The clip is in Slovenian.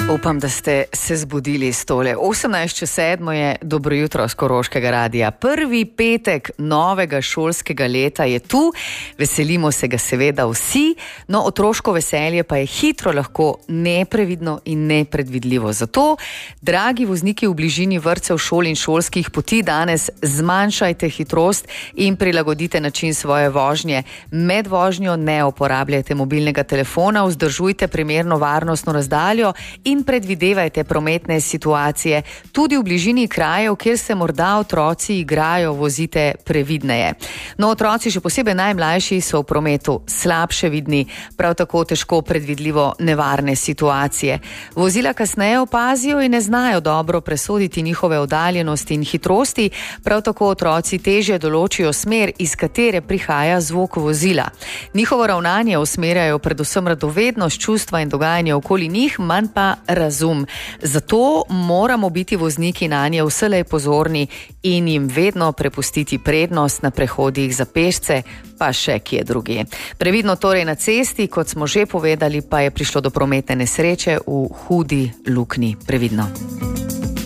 Upam, da ste se zbudili s tole. 18:07 je dobro jutro z Koroškega radija. Prvi petek novega šolskega leta je tu. Veselimo se ga seveda vsi, no otroško veselje pa je hitro lahko neprevidno in nepredvidljivo. Zato, dragi vozniki v bližini vrtcev, šol in šolskih poti, danes zmanjšajte hitrost in prilagodite način svoje vožnje. Med vožnjo ne uporabljajte mobilnega telefona, vzdržujte primerno varnostno razdaljo in predvidevajte prometne situacije. Tudi v bližini krajev, kjer se morda otroci igrajo, vozite previdneje. No, otroci, še posebej najmlajši, so v prometu slabše vidni, prav tako težko predvidljivo nevarne situacije. Vozila kasneje opazijo in ne znajo dobro presoditi njihove oddaljenosti in hitrosti, prav tako otroci težje določijo smer, iz katere prihaja zvok vozila. Njihovo ravnanje usmerjajo predvsem radovednost, čustva in dogajanje okoli njih, manj pa razum. Zato moramo biti vozniki nanje vselej pozorni in jim vedno prepustiti prednost na prehodih za pešce, pa še kje drugje. Previdno torej na cesti, kot smo že povedali, pa je prišlo do prometne nesreče v Hudi Luknji. Previdno.